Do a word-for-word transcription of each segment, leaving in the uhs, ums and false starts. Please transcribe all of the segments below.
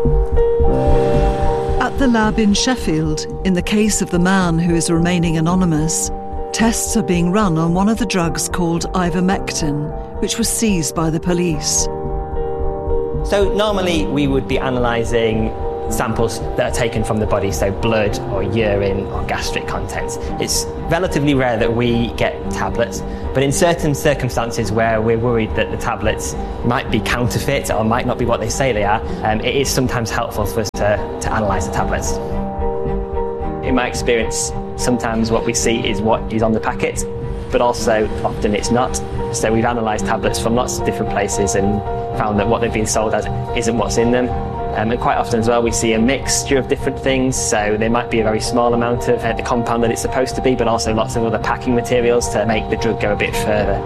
At the lab in Sheffield, in the case of the man who is remaining anonymous, tests are being run on one of the drugs called ivermectin, which was seized by the police. So normally we would be analysing samples that are taken from the body, so blood or urine or gastric contents. It's relatively rare that we get tablets, but in certain circumstances where we're worried that the tablets might be counterfeit or might not be what they say they are, um, it is sometimes helpful for us to, to analyse the tablets. In my experience, sometimes what we see is what is on the packet, but also often it's not. So we've analysed tablets from lots of different places and found that what they've been sold as isn't what's in them. Um, and quite often as well we see a mixture of different things, so there might be a very small amount of uh, the compound that it's supposed to be, but also lots of other packing materials to make the drug go a bit further.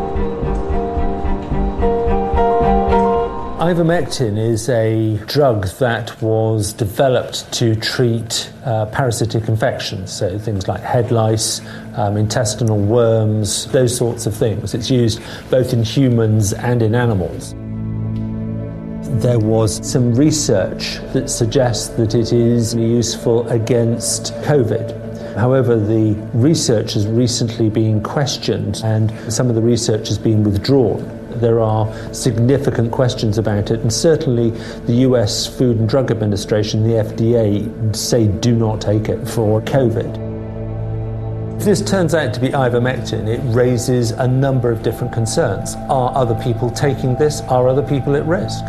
Ivermectin is a drug that was developed to treat uh, parasitic infections, so things like head lice, um, intestinal worms, those sorts of things. It's used both in humans and in animals. There was some research that suggests that it is useful against COVID. However, the research has recently been questioned and some of the research has been withdrawn. There are significant questions about it, and certainly the U S Food and Drug Administration, the F D A, say do not take it for COVID. If this turns out to be ivermectin, it raises a number of different concerns. Are other people taking this? Are other people at risk?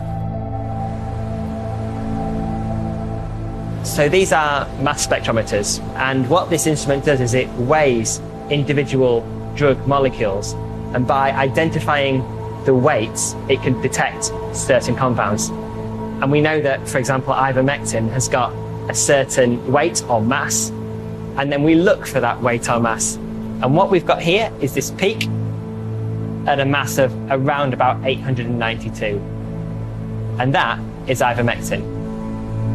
So these are mass spectrometers, and what this instrument does is it weighs individual drug molecules, and by identifying the weights, it can detect certain compounds. And we know that, for example, ivermectin has got a certain weight or mass, and then we look for that weight or mass. And what we've got here is this peak at a mass of around about eight hundred ninety-two. And that is ivermectin.